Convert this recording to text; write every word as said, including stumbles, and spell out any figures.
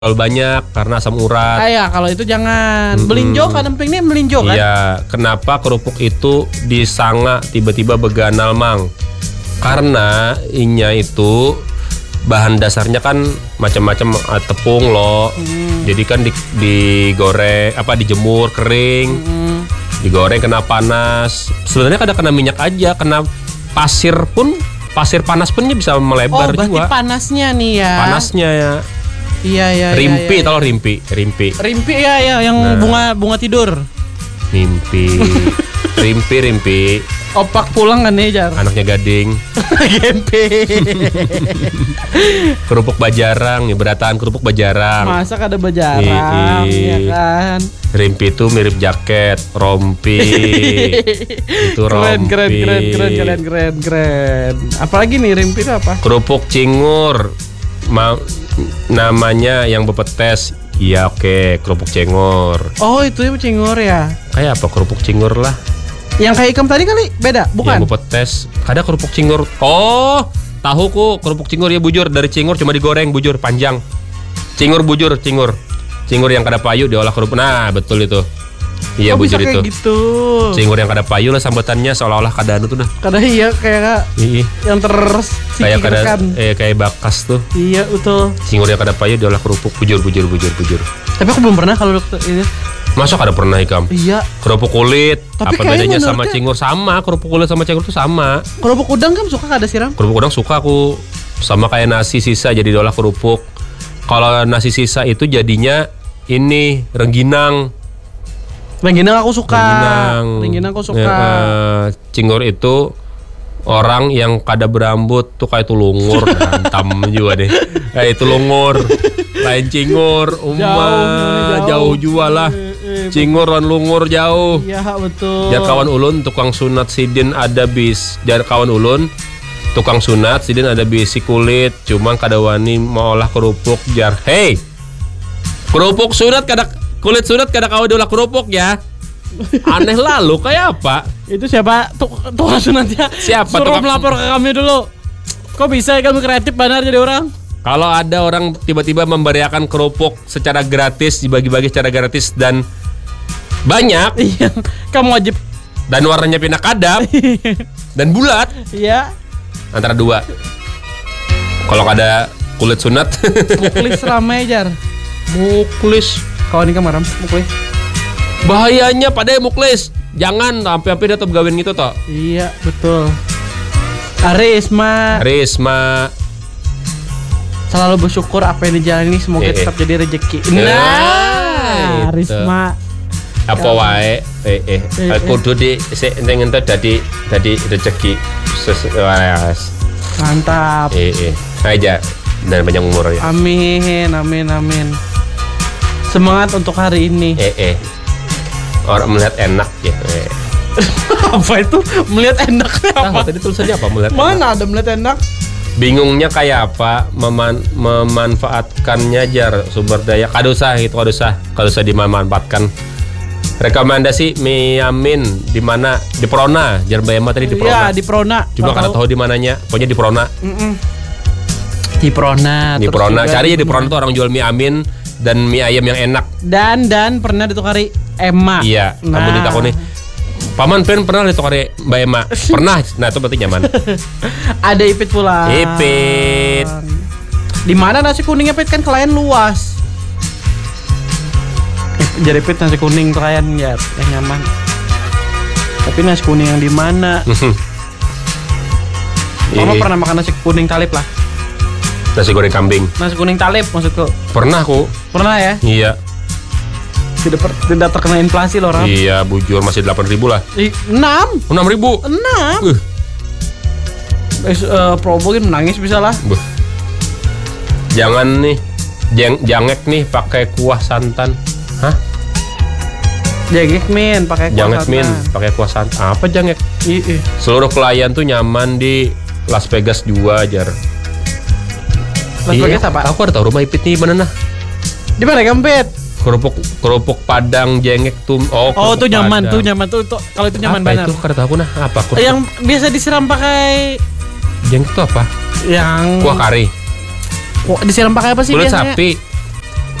Terlalu banyak karena asam urat. Ah ya, kalau itu jangan. Mm-mm. Melinjo kan, yang penting melinjo kan. Iya, kenapa kerupuk itu disanga tiba-tiba beganal mang? Karena inya itu bahan dasarnya kan macam-macam, uh, tepung loh. Hmm. Jadi kan di, digoreng apa dijemur kering. Hmm. Digoreng kena panas. Sebenarnya kada kena minyak aja, kena pasir pun, pasir panas pun bisa melebar oh, berarti juga. panasnya nih ya. Panasnya ya. Iya iya. Rimpi, iya, iya. tau rimpi, rimpi. Rimpi ya ya, yang Nah. bunga bunga tidur. Mimpi. Rimpi, rimpi. Opak pulang kan nih Jar. Anaknya Gading. Gempe. Kerupuk Bajarang, ya berataan kerupuk Bajarang. Masa kada bajarang Ii. ya kan. Rimpi itu mirip jaket, rompi. Itu Keren rompi. keren keren keren keren keren keren. Apalagi nih Rimpi itu apa? Kerupuk Cingur. Ma- namanya yang bepetes. Iya oke, kerupuk Cingur. Oh itu ya cingur ya. Kayak apa kerupuk Cingur lah? Yang kayak ikam tadi kali beda, bukan? Yang bepetes. Ada kerupuk Cingur. Oh, tahu ku kerupuk Cingur ya bujur, dari Cingur cuma digoreng bujur panjang. Cingur bujur, Cingur. Cingur yang kada payu diolah kerupuk. Nah, betul itu. Iya oh, bujur bisa itu. kayak gitu. Cingur yang kada payu lah sambatannya seolah-olah kada anu tuh nah. Kadang iya kayak Iya. yang Kayak kada tersikirkan. eh kayak bakas tuh. Iya betul. Cingur yang kada payu diolah kerupuk bujur bujur bujur bujur. Tapi aku belum pernah kalau dokter ini. Masa kada pernah ikam? Iya. Kerupuk kulit. Tapi apa kayaknya bedanya sama menurutnya- cingur? Sama, kerupuk kulit sama cingur tuh sama. Kerupuk udang kan suka kada siram? Kerupuk udang suka aku. Sama kayak nasi sisa jadi diolah kerupuk. Kalau nasi sisa itu jadinya ini rengginang. Rengginang aku suka. Rengginang. Rengginang aku suka. Ya, eh, cingur itu orang yang kada berambut tuh kayak tulungur. Hantam juga deh. Kayak tulungur. Lain cingur. Umma Jauh, jauh, jauh. juga lah. Eh, eh, Cingur dan lungur jauh. Iya betul. Jar kawan ulun tukang sunat sidin ada bis. Jar kawan ulun tukang sunat sidin ada bisi kulit. Cuma kada wani mau olah kerupuk jar. Hey, kerupuk sunat kada kulit sunat kada kau diolah kerupuk ya. Aneh lalu kayak apa? Itu siapa? Tuk tukang sunatnya. Siapa Suruh tukang- melapor ke kami dulu. Kok bisa ya kamu kreatif benar jadi orang? Kalau ada orang tiba-tiba memberiakan kerupuk secara gratis, dibagi-bagi secara gratis dan banyak Iya. Kamu wajib. dan warnanya pindah kadap dan bulat Iya. antara dua. Kalau ada kulit sunat, Muklis ramai Jar. muklis. Kawan ini kamaram muklis. Bahayanya pada muklis. Jangan sampai-sampai datang gawin gitu toh. Iya betul. Arisma Risma. selalu bersyukur apa yang dijalani semoga Eh, eh. tetap jadi rezeki. Eh, Nah, itu. Risma. Apa wae eh eh Eh, kudu di sik ning ente dadi dadi rezeki sesuai. Mantap. Eh eh. Aja dan banyak umur ya. Amin, amin, amin. Semangat untuk hari ini. Eh eh. Orang melihat enak ya. Eh. Apa itu? Melihat enak Tahu apa? tadi tulisannya apa melihat enak? Mana ada melihat enak? Bingungnya kayak apa meman memanfaatkannya jar sumber daya kadusah itu kadusah kadusah dimanfaatkan. Rekomendasi Miamin di mana di Prona jar Bayama tadi di Prona. Iya, di Prona. Cuma kada tahu di mananya. Pokoknya di Prona. Mm-mm. Di Prona. Di terus Prona. juga Cari ya di Prona tuh orang jual mie amin dan mie ayam yang enak. Dan dan pernah ditukari Emma. Iya. Nah. Kamu ditakoni. Paman pen pernah ditukari Mbak Emma. Pernah. Nah itu berarti nyaman. Ada Ipit pula. Ipit. Di mana nasi kuningnya Pit kan klien luas. Eh, Jadi Pit nasi kuning klien ya yang nyaman. Tapi nasi kuning yang di mana? Mama Ih, pernah makan nasi kuning talip lah. nasi goreng kambing. Nasi kuning talip maksudku. Pernah aku. Pernah ya? Iya. Tidak per- tidak terkena inflasi loh orang. Iya, bujur masih delapan ribu lah. enam enam ribu. enam Uh, Eh, uh, promo kan menangis bisa lah. buh. Jangan nih jeng jangek nih pakai kuah santan. Hah? Jangek min pakai kuah Jangek min santan. pakai kuah santan. Apa jangek? Ih, ih. Seluruh klien tuh nyaman di Las Vegas juga jar. Las Vegas apa? Aku ada tahu rumah Ipit nih mana nah. Di mana Gempit? Kerupuk kerupuk Padang jengek tuh. Oh, Oh, kerupuk tuh nyaman, Padang. tuh nyaman tuh, tuh kalau itu nyaman apa banget. itu? Kada tahu nah. Apa kerupuk? Yang biasa disiram pakai Jengek itu apa? yang Kuah kari. Kok disiram pakai apa sih Kulit biasanya? sapi.